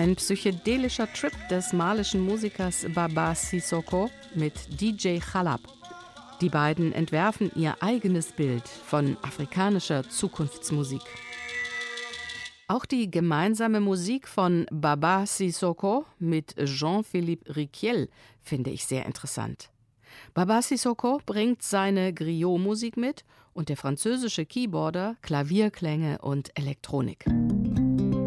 Ein psychedelischer Trip des malischen Musikers Baba Sissoko mit DJ Khalab. Die beiden entwerfen ihr eigenes Bild von afrikanischer Zukunftsmusik. Auch die gemeinsame Musik von Baba Sissoko mit Jean-Philippe Riquiel finde ich sehr interessant. Baba Sissoko bringt seine Griot-Musik mit und der französische Keyboarder Klavierklänge und Elektronik.